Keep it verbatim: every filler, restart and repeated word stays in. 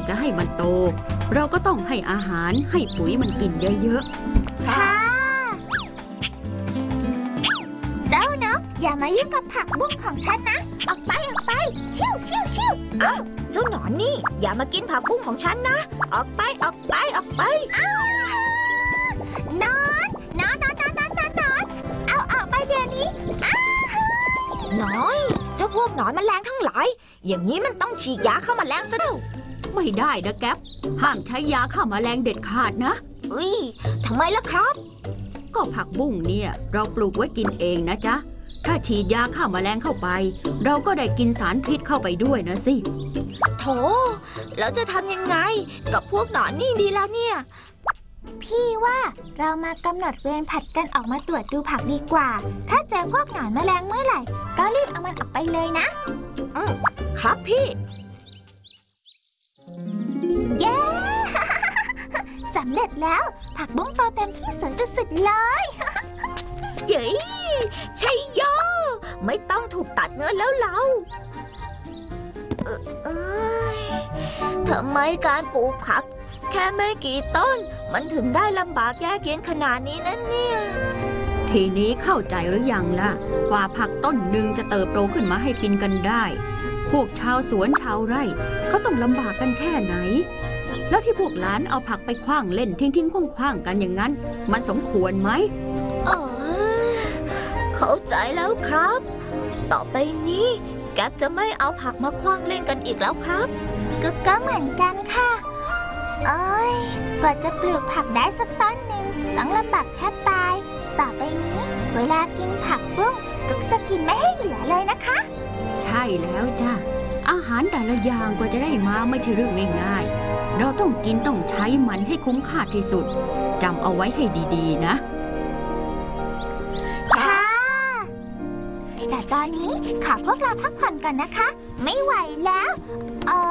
จะให้มันโตเราก็ต้องให้อาหารให้ปุ๋ยมันกินเยอะๆค่ะเจ้านกอย่ามายุ่งกับผักบุ้งของฉันนะออกไปออกไปชิวชิวชิวอ้าวเจ้าหนอนนี่อย่ามากินผักบุ้งของฉันนะออกไปออกไปออกไปนอนนอนนอนนอนนอนนอนนอนเอาออกไปเดี๋ยวนี้น้อยเจ้าพวกหนอนแมลงทั้งหลายอย่างนี้มันต้องฉีดยาฆ่าแมลงซะแล้วไม่ได้นะแก๊ปห้ามใช้ยาฆ่าแมลงเด็ดขาดนะอุ้ยทำไมล่ะครับก็ผักบุ้งเนี่ยเราปลูกไว้กินเองนะจ๊ะถ้าฉีดยาฆ่าแมลงเข้าไปเราก็ได้กินสารพิษเข้าไปด้วยนะสิโถแล้วจะทำยังไงกับพวกหนอนนี่ดีแล้วเนี่ยพี่ว่าเรามากำหนดเวรผัดกันออกมาตรวจดูผักดีกว่าถ้าเจอพวกหนอนแมลงเมื่อไหร่ก็รีบเอามันออกไปเลยนะอืมครับพี่เย้ สำเร็จแล้วผักบุ้งโตเต็มที่สวยสุดๆเลยเย้ชัยโยไม่ต้องถูกตัดเงินแล้วเราเออเอ้ยทำไมการปลูกผักแค่ไม่กี่ต้นมันถึงได้ลำบากยากเย็นขนาดนี้นั่นเนี่ยทีนี้เข้าใจหรือยังล่ะกว่าผักต้นหนึ่งจะเติบโตขึ้นมาให้กินกันได้พวกชาวสวนชาวไร่เขาต้องลำบากกันแค่ไหนแล้วที่พวกหลานเอาผักไปขว้างเล่นทิ้งๆขว้างๆกันอย่างนั้นมันสมควรไหมเออเข้าใจแล้วครับต่อไปนี้แก๊ปจะไม่เอาผักมาขว้างเล่นกันอีกแล้วครับก็ก็เหมือนกันค่ะเอ้ยกว่าจะปลูกผักได้สักต้นหนึ่งต้องลำบากแทบตายต่อไปนี้เวลากินผักบุ้งก็จะกินไม่ให้เหลือเลยนะคะใช่แล้วจ้ะอาหารแต่ละอย่างกว่าจะได้มาไม่ใช่เรื่องง่ายๆเราต้องกินต้องใช้มันให้คุ้มค่าที่สุดจำเอาไว้ให้ดีๆนะค่ะแต่ตอนนี้ขอพวกเราพักผ่อนก่อนนะคะไม่ไหวแล้วเออ